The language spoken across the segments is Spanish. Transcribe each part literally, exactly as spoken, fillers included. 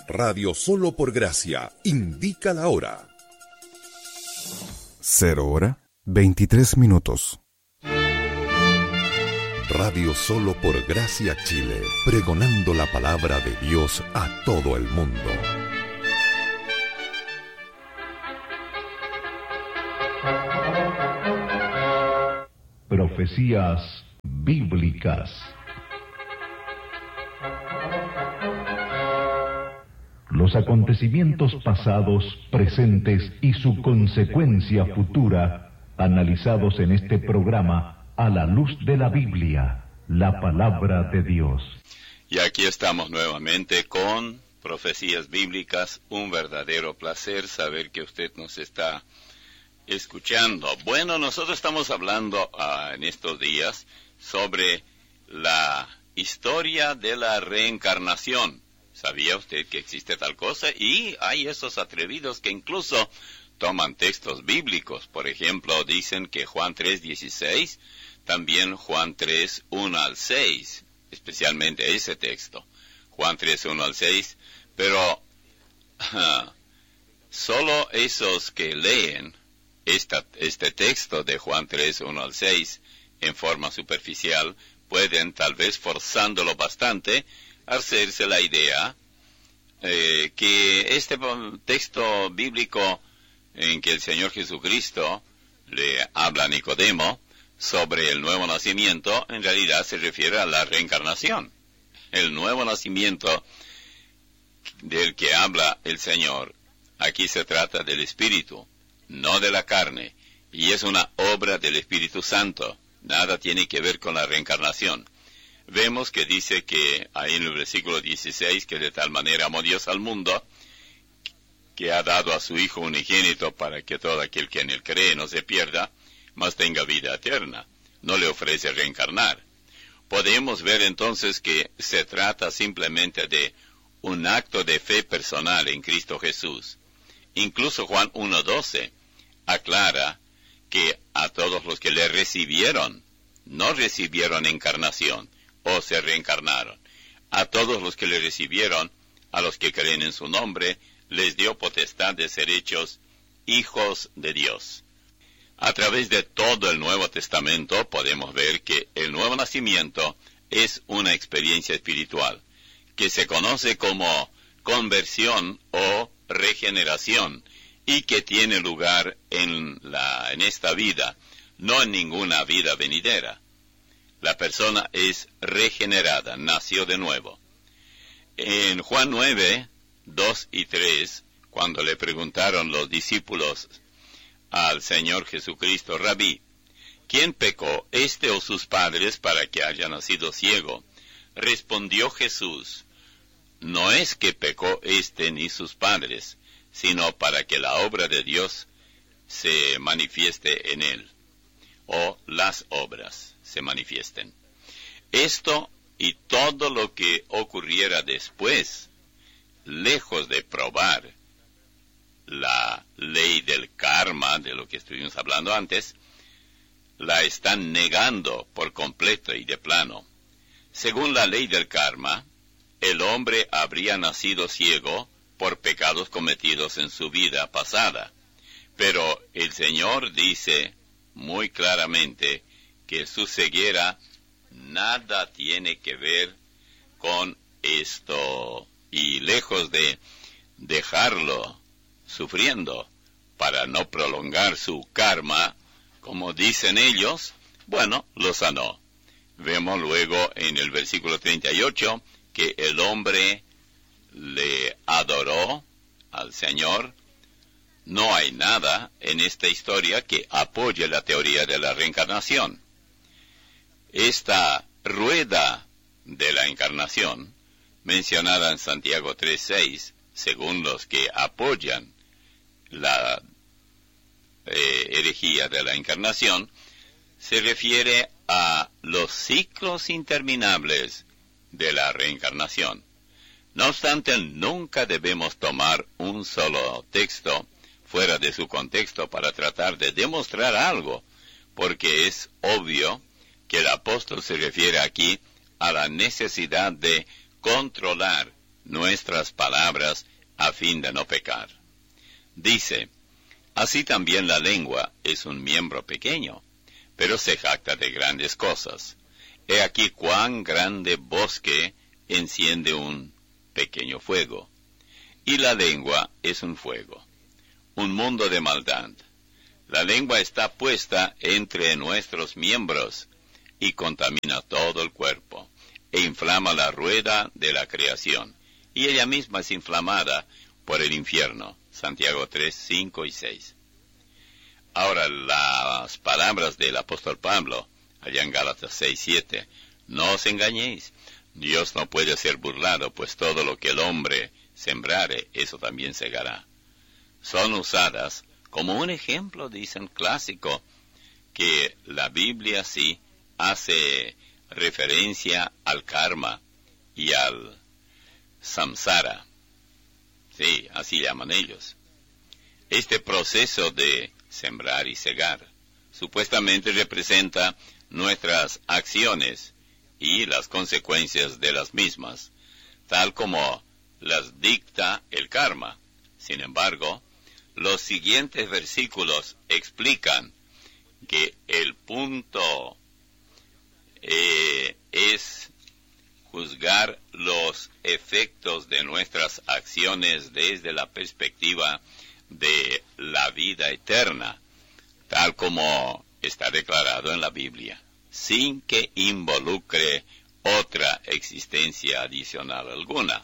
Radio Solo por Gracia indica la hora. Cero hora, veintitrés minutos. Radio Solo por Gracia Chile, pregonando la palabra de Dios a todo el mundo. Profecías bíblicas. Los acontecimientos pasados, presentes y su consecuencia futura, analizados en este programa a la luz de la Biblia, la palabra de Dios. Y aquí estamos nuevamente con Profecías Bíblicas. Un verdadero placer saber que usted nos está escuchando. Bueno, nosotros estamos hablando uh, en estos días sobre la historia de la reencarnación. ¿Sabía usted que existe tal cosa? Y hay esos atrevidos que incluso toman textos bíblicos. Por ejemplo, dicen que Juan tres dieciséis, también Juan tres uno al seis, especialmente ese texto, Juan tres uno al seis, pero uh, solo esos que leen esta, este texto de Juan tres uno al seis en forma superficial pueden, tal vez forzándolo bastante, hacerse la idea eh, que este texto bíblico en que el Señor Jesucristo le habla a Nicodemo sobre el nuevo nacimiento, en realidad se refiere a la reencarnación. El nuevo nacimiento del que habla el Señor, aquí se trata del Espíritu, no de la carne, y es una obra del Espíritu Santo. Nada tiene que ver con la reencarnación. Vemos que dice que ahí en el versículo dieciséis, que de tal manera amó Dios al mundo, que ha dado a su Hijo unigénito para que todo aquel que en él cree no se pierda, mas tenga vida eterna. No le ofrece reencarnar. Podemos ver entonces que se trata simplemente de un acto de fe personal en Cristo Jesús. Incluso Juan uno doce aclara que a todos los que le recibieron, no recibieron encarnación, o se reencarnaron. A todos los que le recibieron, a los que creen en su nombre, les dio potestad de ser hechos hijos de Dios. A través de todo el Nuevo Testamento podemos ver que el nuevo nacimiento es una experiencia espiritual, que se conoce como conversión o regeneración, y que tiene lugar en, la, en esta vida, no en ninguna vida venidera. La persona es regenerada, nació de nuevo. En Juan nueve, dos y tres, cuando le preguntaron los discípulos al Señor Jesucristo, Rabí, ¿quién pecó, este o sus padres, para que haya nacido ciego? Respondió Jesús, no es que pecó este ni sus padres, sino para que la obra de Dios se manifieste en él, o las obras se manifiesten. Esto y todo lo que ocurriera después, lejos de probar la ley del karma, de lo que estuvimos hablando antes, la están negando por completo y de plano. Según la ley del karma, el hombre habría nacido ciego por pecados cometidos en su vida pasada. Pero el Señor dice muy claramente que su ceguera nada tiene que ver con esto, y lejos de dejarlo sufriendo para no prolongar su karma, como dicen ellos, bueno, lo sanó. Vemos luego en el versículo treinta y ocho que el hombre le adoró al Señor. No hay nada en esta historia que apoye la teoría de la reencarnación. Esta rueda de la encarnación, mencionada en Santiago tres seis, según los que apoyan la eh, herejía de la encarnación, se refiere a los ciclos interminables de la reencarnación. No obstante, nunca debemos tomar un solo texto fuera de su contexto para tratar de demostrar algo, porque es obvio que el apóstol se refiere aquí a la necesidad de controlar nuestras palabras a fin de no pecar. Dice, así también la lengua es un miembro pequeño, pero se jacta de grandes cosas. He aquí cuán grande bosque enciende un pequeño fuego. Y la lengua es un fuego, un mundo de maldad. La lengua está puesta entre nuestros miembros y contamina todo el cuerpo, e inflama la rueda de la creación, y ella misma es inflamada por el infierno. Santiago tres, cinco y seis. Ahora, las palabras del apóstol Pablo, allá en Gálatas seis, siete. No os engañéis, Dios no puede ser burlado, pues todo lo que el hombre sembrare, eso también segará. Son usadas como un ejemplo, dicen, clásico, que la Biblia sí hace referencia al karma y al samsara. Sí, así llaman ellos. Este proceso de sembrar y segar supuestamente representa nuestras acciones y las consecuencias de las mismas, tal como las dicta el karma. Sin embargo, los siguientes versículos explican que el punto eh, es juzgar los efectos de nuestras acciones desde la perspectiva de la vida eterna, tal como está declarado en la Biblia, sin que involucre otra existencia adicional alguna.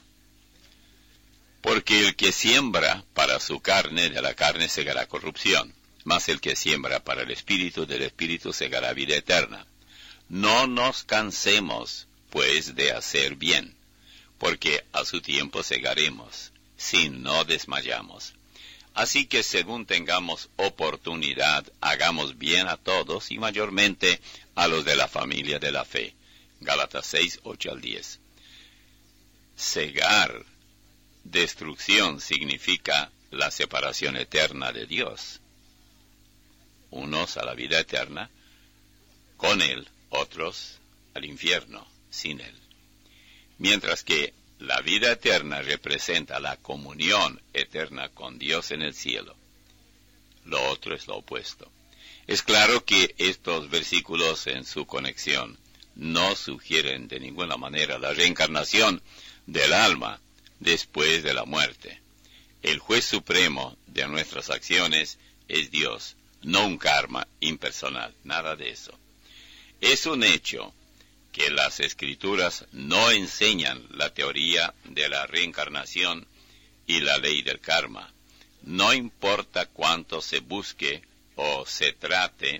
Porque el que siembra para su carne, de la carne segará corrupción, mas el que siembra para el Espíritu, del Espíritu segará vida eterna. No nos cansemos, pues, de hacer bien, porque a su tiempo segaremos, si no desmayamos. Así que según tengamos oportunidad, hagamos bien a todos, y mayormente a los de la familia de la fe. Gálatas seis, ocho al diez. Segar, destrucción, significa la separación eterna de Dios. Unos a la vida eterna, con Él, otros al infierno, sin Él. Mientras que la vida eterna representa la comunión eterna con Dios en el cielo. Lo otro es lo opuesto. Es claro que estos versículos en su conexión no sugieren de ninguna manera la reencarnación del alma después de la muerte. El juez supremo de nuestras acciones es Dios, no un karma impersonal, nada de eso. Es un hecho que las Escrituras no enseñan la teoría de la reencarnación y la ley del karma. No importa cuánto se busque o se trate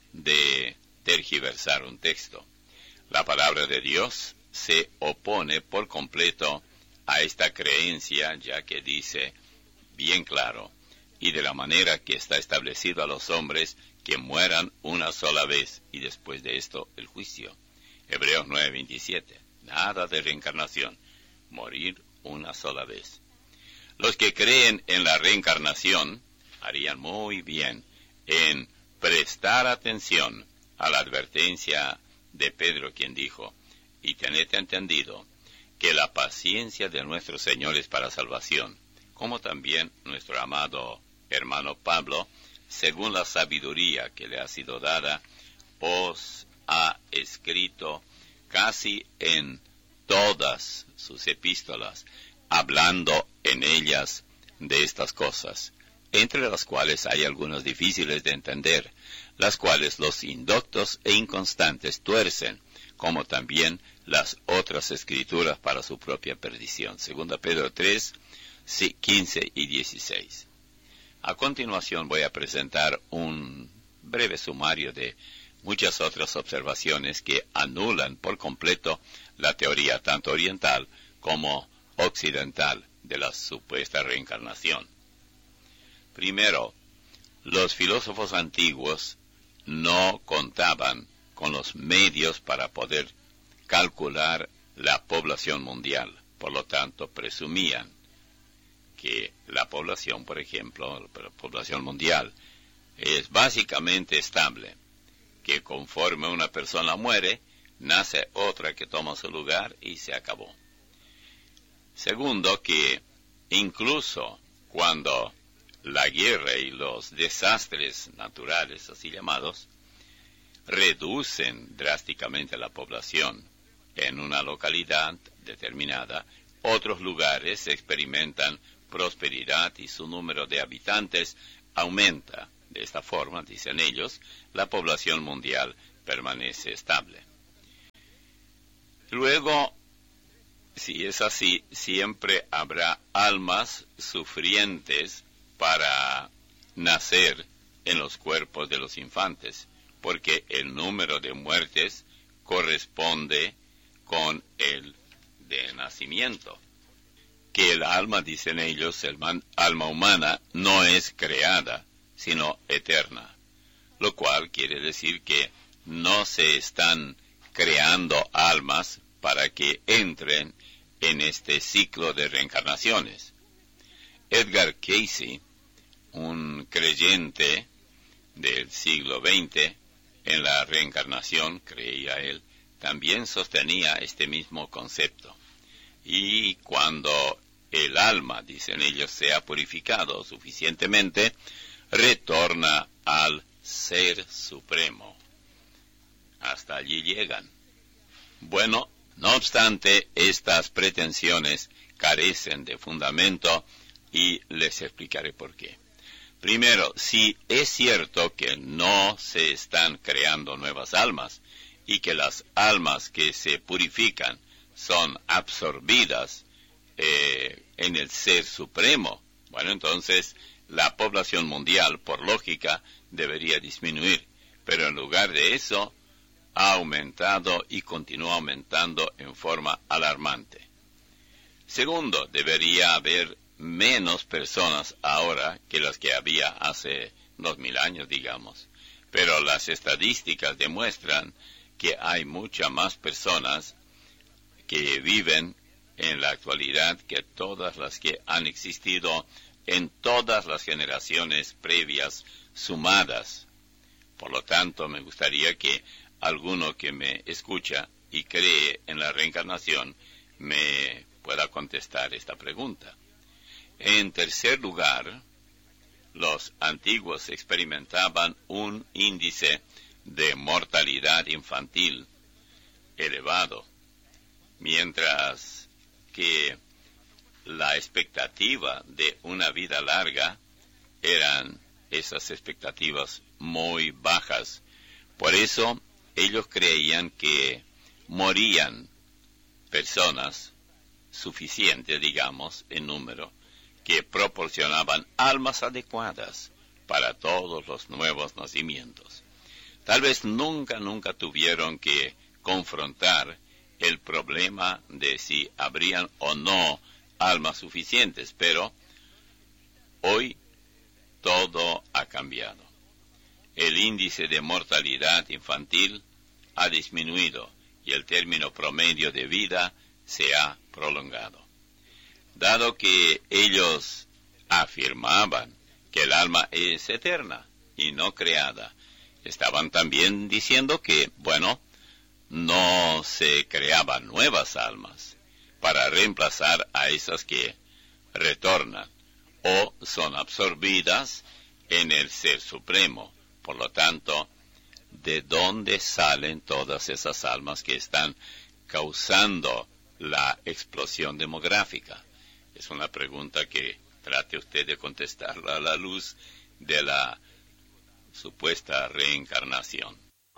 de tergiversar un texto. La palabra de Dios se opone por completo a esta creencia, ya que dice bien claro, y de la manera que está establecido a los hombres que mueran una sola vez, y después de esto el juicio. Hebreos nueve, veintisiete. Nada de reencarnación, morir una sola vez. Los que creen en la reencarnación harían muy bien en prestar atención a la advertencia de Pedro, quien dijo, y tened entendido que la paciencia de nuestro Señor es para salvación, como también nuestro amado hermano Pablo, según la sabiduría que le ha sido dada, os ha escrito casi en todas sus epístolas, hablando en ellas de estas cosas, entre las cuales hay algunas difíciles de entender, las cuales los indoctos e inconstantes tuercen, como también las otras escrituras para su propia perdición. Segunda Pedro tres, quince y dieciséis. A continuación voy a presentar un breve sumario de muchas otras observaciones que anulan por completo la teoría tanto oriental como occidental de la supuesta reencarnación. Primero, los filósofos antiguos no contaban con los medios para poder calcular la población mundial. Por lo tanto, presumían que la población, por ejemplo, la población mundial, es básicamente estable, que conforme una persona muere, nace otra que toma su lugar y se acabó. Segundo, que incluso cuando la guerra y los desastres naturales, así llamados, reducen drásticamente la población en una localidad determinada, otros lugares experimentan prosperidad y su número de habitantes aumenta. De esta forma, dicen ellos, la población mundial permanece estable. Luego, si es así, siempre habrá almas sufrientes para nacer en los cuerpos de los infantes, porque el número de muertes corresponde con el de nacimiento. Que el alma, dicen ellos, el man, alma humana, no es creada, sino eterna, lo cual quiere decir que no se están creando almas para que entren en este ciclo de reencarnaciones. Edgar Cayce, un creyente del siglo veinte en la reencarnación, creía él, también sostenía este mismo concepto. Y cuando el alma, dicen ellos, sea purificado suficientemente, retorna al Ser Supremo. Hasta allí llegan. Bueno, no obstante, estas pretensiones carecen de fundamento y les explicaré por qué. Primero, si es cierto que no se están creando nuevas almas y que las almas que se purifican son absorbidas eh, en el Ser Supremo, bueno, entonces la población mundial, por lógica, debería disminuir, pero en lugar de eso, ha aumentado y continúa aumentando en forma alarmante. Segundo, debería haber menos personas ahora que las que había hace dos mil años, digamos, pero las estadísticas demuestran que hay muchas más personas que viven en la actualidad que todas las que han existido en todas las generaciones previas sumadas. Por lo tanto, me gustaría que alguno que me escucha y cree en la reencarnación me pueda contestar esta pregunta. En tercer lugar, los antiguos experimentaban un índice de mortalidad infantil elevado, mientras que la expectativa de una vida larga eran esas expectativas muy bajas. Por eso ellos creían que morían personas suficientes, digamos, en número, que proporcionaban almas adecuadas para todos los nuevos nacimientos. Tal vez nunca, nunca tuvieron que confrontar el problema de si habrían o no almas suficientes, pero hoy todo ha cambiado. El índice de mortalidad infantil ha disminuido y el término promedio de vida se ha prolongado. Dado que ellos afirmaban que el alma es eterna y no creada, estaban también diciendo que, bueno, no se creaban nuevas almas para reemplazar a esas que retornan o son absorbidas en el Ser Supremo. Por lo tanto, ¿de dónde salen todas esas almas que están causando la explosión demográfica? Es una pregunta que trate usted de contestarla a la luz de la supuesta reencarnación.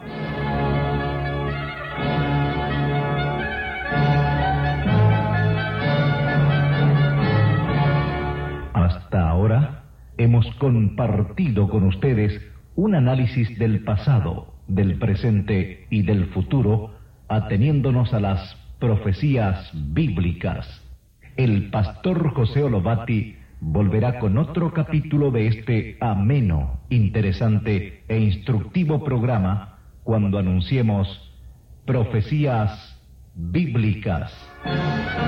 Hasta ahora hemos compartido con ustedes un análisis del pasado, del presente y del futuro, ateniéndonos a las profecías bíblicas. El pastor José Olovati volverá con otro capítulo de este ameno, interesante e instructivo programa cuando anunciemos profecías bíblicas.